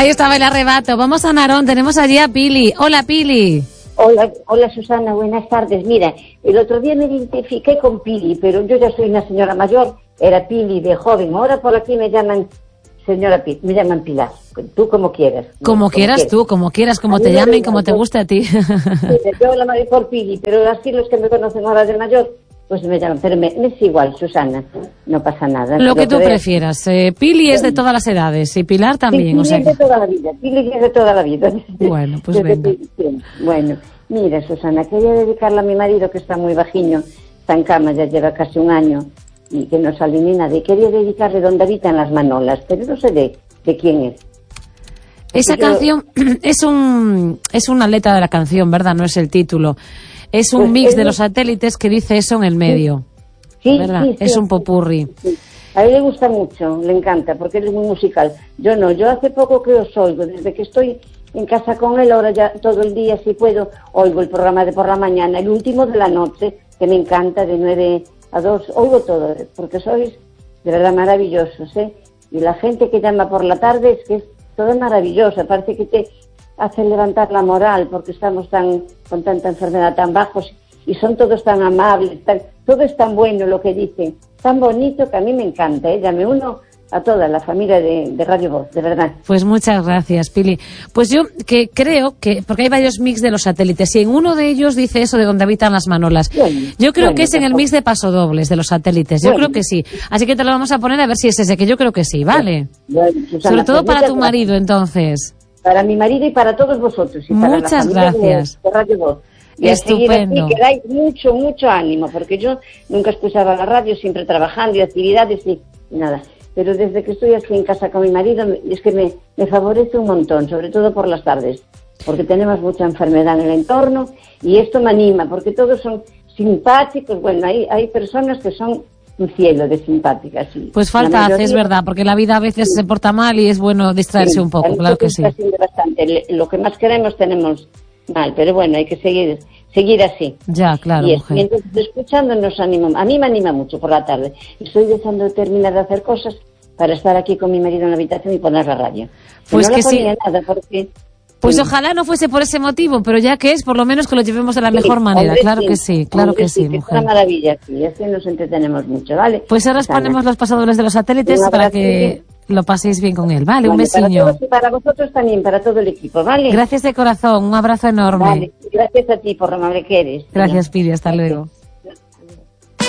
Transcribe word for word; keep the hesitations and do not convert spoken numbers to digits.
Ahí estaba el arrebato. Vamos a Narón, tenemos allí a Pili. Hola, Pili. Hola, hola Susana, buenas tardes. Mira, el otro día me identifiqué con Pili, pero yo ya soy una señora mayor, era Pili de joven. Ahora por aquí me llaman señora Pili, me llaman Pilar. Tú como quieras. Como, como quieras, quieras tú, como quieras, como te llamen, como te guste a ti. Sí, yo la madre por Pili, pero así los que me conocen ahora de mayor, pues me llaman. Pero me, me es igual, Susana, no pasa nada. Lo que tú prefieras. Eh, Pili es de todas las edades y Pilar también. Sí, Pili o sea es de toda la vida, Pili es de toda la vida. Bueno, pues venga. Bueno, mira, Susana, quería dedicarla a mi marido, que está muy bajiño, está en cama, ya lleva casi un año, y que no sale ni nada, y quería dedicarle Donde habitan las manolas, pero no sé de, de quién es. Porque Esa yo... canción es un es una letra de la canción, ¿verdad? No es el título. Es un pues mix es... de los satélites que dice eso en el medio. Sí, ¿verdad? Sí, sí, es sí, un popurrí. Sí. A él le gusta mucho, le encanta, porque él es muy musical. Yo no, yo hace poco que os oigo, desde que estoy en casa con él, ahora ya todo el día, si puedo, oigo el programa de por la mañana, el último de la noche, que me encanta, de nueve a dos, oigo todo, porque sois de verdad maravillosos, ¿eh? Y la gente que llama por la tarde es que es todo maravillosa, parece que te hace levantar la moral, porque estamos tan con tanta enfermedad tan bajos, y son todos tan amables, tan, todo es tan bueno lo que dicen, tan bonito que a mí me encanta, ¿eh? Ya me uno a toda la familia de, de Radio Voz, de verdad. Pues muchas gracias, Pili. Pues yo que creo que, porque hay varios mix de los satélites, y en uno de ellos dice eso de Donde habitan las manolas. Bueno, yo creo bueno, que es en el mix de pasodobles de los satélites, yo bueno. creo que sí. Así que te lo vamos a poner a ver si es ese, que yo creo que sí, ¿vale? Bueno, Susana, sobre todo pues para tu marido, gracias. Entonces. Para mi marido y para todos vosotros. Y para muchas la gracias. De, de Radio Voz. Y estupendo. Así, que dais mucho, mucho ánimo, porque yo nunca escuchaba la radio, siempre trabajando y actividades y, y nada. Pero desde que estoy aquí en casa con mi marido, es que me, me favorece un montón, sobre todo por las tardes, porque tenemos mucha enfermedad en el entorno y esto me anima, porque todos son simpáticos. Bueno, hay, hay personas que son un cielo de simpáticas. Sí. Pues falta mayoría... hace, es verdad, porque la vida a veces sí. se porta mal y es bueno distraerse sí, un poco, claro que sí. Bastante. Lo que más queremos tenemos mal, pero bueno, hay que seguir seguir así. Ya, claro, y, mujer. y entonces escuchando nos anima, a mí me anima mucho por la tarde. Estoy deseando terminar de hacer cosas para estar aquí con mi marido en la habitación y poner la radio. Pues no que la ponía sí. Nada porque, pues sí. ojalá no fuese por ese motivo, pero ya que es, por lo menos que lo llevemos de la sí, mejor manera. Hombre, claro sí, que sí, claro hombre, que sí, sí que mujer. Es una maravilla aquí, así nos entretenemos mucho, ¿vale? Pues ahora os ponemos los pasadores de los satélites para que lo paséis bien con él, ¿vale? Vale, un besiño. Para todos y para vosotros también, para todo el equipo, ¿vale? Gracias de corazón, un abrazo enorme. Vale, gracias a ti por lo amable que eres. Gracias, Pili, hasta gracias. luego.